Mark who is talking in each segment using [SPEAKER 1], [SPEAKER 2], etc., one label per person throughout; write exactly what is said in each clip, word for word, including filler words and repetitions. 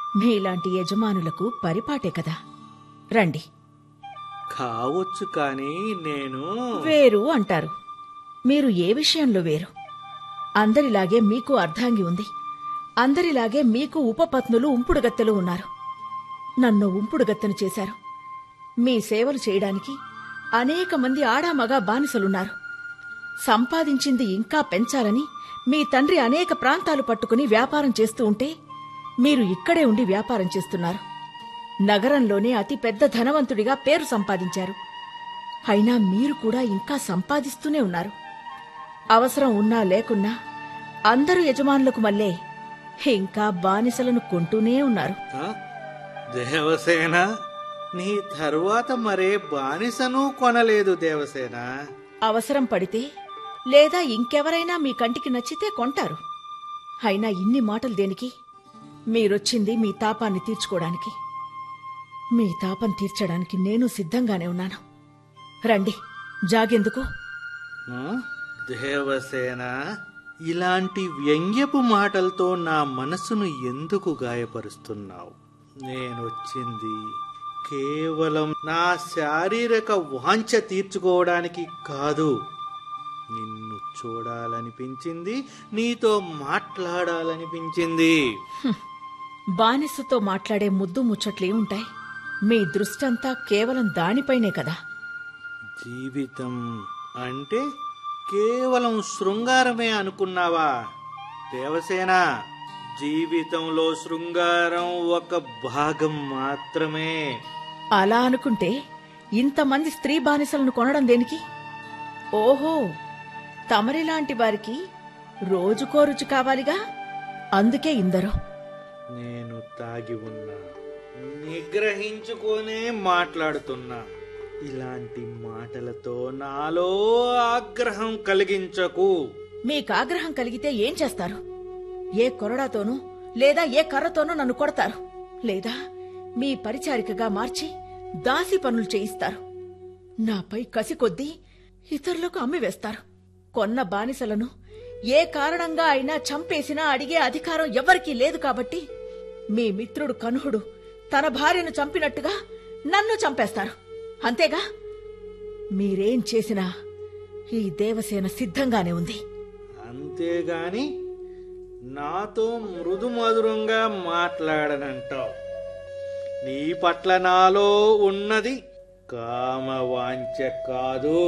[SPEAKER 1] మీలాంటి యజమానులకు పరిపాటే కదా. రండి.
[SPEAKER 2] కావచ్చు, కానీ నేను
[SPEAKER 1] వేరు అంటారు. మీరు ఏ విషయంలో వేరు? అందరిలాగే మీకు అర్ధాంగి ఉంది. అందరిలాగే మీకు ఉపపత్నులు ఉంపుడుగత్తెలు ఉన్నారు. నన్ను ఉంపుడుగత్తెను చేశారు. మీ సేవలు చేయడానికి అనేక మంది ఆడామగా బానిసలున్నారు. సంపాదించింది ఇంకా పెంచాలని మీ తండ్రి అనేక ప్రాంతాలు పట్టుకుని వ్యాపారం చేస్తూ ఉంటే మీరు ఇక్కడే ఉండి వ్యాపారం చేస్తున్నారు. నగరంలోనే అతి పెద్ద ధనవంతుడిగా పేరు సంపాదించారు. అయినా మీరు కూడా ఇంకా సంపాదిస్తూనే ఉన్నారు. అవసరం ఉన్నా లేకున్నా అందరూ యజమానులకు మళ్ళే ఇంకా బానిసలను కొంటూనే ఉన్నారు.
[SPEAKER 2] దేవసేన, నీ తరువాత మరే బానిసను కొనలేదు దేవసేన.
[SPEAKER 1] అవసరం పడితే లేదా ఇంకెవరైనా మీ కంటికి నచ్చితే కొంటారు. అయినా ఇన్ని మాటలు దేనికి? మీరొచ్చింది మీ తాపాన్ని తీర్చుకోవడానికి. మీ తాపం తీర్చడానికి నేను సిద్ధంగానే ఉన్నాను. రండి. జాగెందుకు?
[SPEAKER 2] దేవసేన, ఇలాంటి వ్యంగ్యపు మాటలతో నా మనసును ఎందుకు గాయపరుస్తున్నావు? నేనొచ్చింది కేవలం నా శారీరక వాంఛ తీర్చుకోవడానికి కాదు. నిన్ను చూడాలనిపించింది, నీతో మాట్లాడాలనిపించింది.
[SPEAKER 1] బానిసతో మాట్లాడే ముద్దు ముచ్చట్లే ఉంటాయి. మీ దృష్టంతా కేవలం దానిపైనే కదా.
[SPEAKER 2] జీవితం అంటే కేవలం శృంగారమే అనుకున్నావా దేవసేన? జీవితంలో శృంగారం ఒక భాగం మాత్రమే.
[SPEAKER 1] అలా అనుకుంటే ఇంతమంది స్త్రీ బానిసలను కొనడం దేనికి? ఓహో, తమరిలాంటి వారికి రోజుకో రుచి కావాలిగా, అందుకే ఇందరూ.
[SPEAKER 2] నేను తాగి ఉన్నా, నిగ్రహించుకోనే మాట్లాడుతున్నా. ఇలాంటి మాటలతో నాలో ఆగ్రహం కలిగించకు.
[SPEAKER 1] మీకాగ్రహం కలిగితే ఏం చేస్తారు? ఏ కొరడాతోనూ లేదా ఏ కర్రతోనూ నన్ను కొడతారు, లేదా మీ పరిచారికగా మార్చి దాసి పనులు చేయిస్తారు. నాపై కసి కొద్దీ ఇతరులకు అమ్మివేస్తారు. కొన్న బానిసలను ఏ కారణంగా అయినా చంపేసినా అడిగే అధికారం ఎవ్వరికీ లేదు. కాబట్టి మీ మిత్రుడు కనుహుడు తన భార్యను చంపినట్టుగా నన్ను చంపేస్తారు. అంతేగా? మీరేం చేసినా ఈ దేవసేన సిద్ధంగానే ఉంది.
[SPEAKER 2] అంతేగాని నాతో మృదు మధురంగా మాట్లాడనంటావు. నీ పట్ల నాలో ఉన్నది కామవాంఛ కాదు,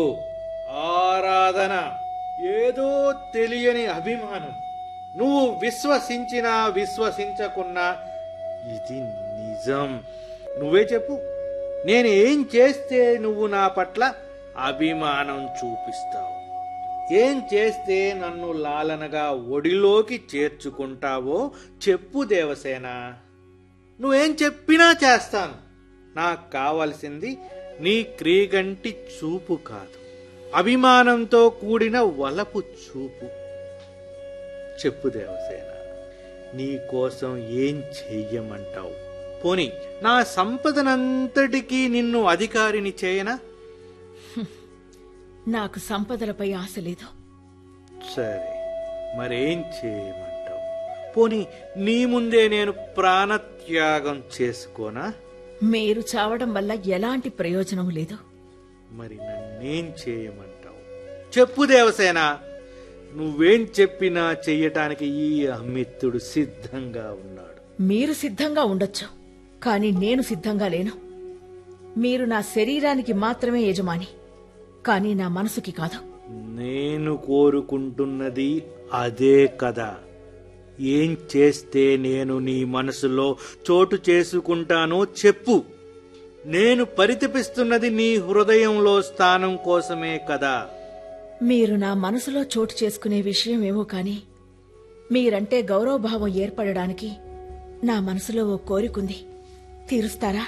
[SPEAKER 2] ఆరాధన, ఏదో తెలియని అభిమానం. నువ్వు విశ్వసించినా విశ్వసించకున్నా ఇది నిజం. నువ్వే చెప్పు, నేను ఏం చేస్తే నువ్వు నా పట్ల అభిమానం చూపిస్తావు? ఏం చేస్తే నన్ను లాలనగా ఒడిలోకి చేర్చుకుంటావో చెప్పు దేవసేన. నువ్వేం చెప్పినా చేస్తాను. నాకు కావలసింది నీ క్రీగంటి చూపు కాదు, అభిమానంతో కూడిన వలపు చూపు. చెప్పు దేవసేన, నీ కోసం ఏం చెయ్యమంటావు? పోనీ నా సంపదనంతటికీ నిన్ను అధికారిని చేయనా?
[SPEAKER 1] నాకు సంపదలపై ఆశ లేదు.
[SPEAKER 2] సరే, మరేం చేయమంటావు? పోనీ నీ ముందే నేను ప్రాణత్యాగం చేసుకోనా?
[SPEAKER 1] మీరు చావడం వల్ల ఎలాంటి ప్రయోజనం లేదు.
[SPEAKER 2] మరి నన్నేం చేయమంటావు? చెప్పు దేవసేన. నువ్వేం చెప్పినా చెయ్యటానికి ఈ అమిత్రుడు సిద్ధంగా ఉన్నాడు.
[SPEAKER 1] మీరు సిద్ధంగా ఉండొచ్చు, కాని నేను సిద్ధంగా లేను. మీరు నా శరీరానికి మాత్రమే యజమాని, కాని నా మనసుకి కాదు.
[SPEAKER 2] నేను కోరుకుంటున్నది అదే కదా. ఏం చేస్తే నేను నీ మనసులో చోటు చేసుకుంటానో చెప్పు. నేను పరితపిస్తున్నది నీ హృదయంలో స్థానం కోసమే కదా.
[SPEAKER 1] మీరు నా మనసులో చోటు చేసుకునే విషయం ఏమో కాని మీరంటే గౌరవభావం ఏర్పడడానికి నా మనసులో ఓ కోరికుంది. తీరుస్తారా?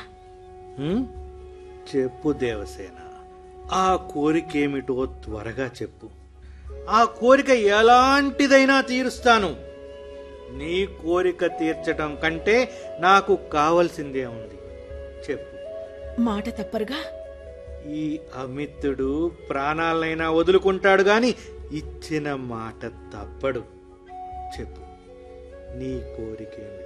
[SPEAKER 2] చెప్పు దేవసేన, ఆ కోరికేమిటో త్వరగా చెప్పు. ఆ కోరిక ఎలాంటిదైనా తీరుస్తాను. నీ కోరిక తీర్చటం కంటే నాకు కావలసిందే ఉంది. చెప్పు.
[SPEAKER 1] మాట తప్పరుగా?
[SPEAKER 2] ఈ అమిత్రుడు ప్రాణాలనైనా వదులుకుంటాడు గాని ఇచ్చిన మాట తప్పడు. చెప్పు, నీ కోరికేమి?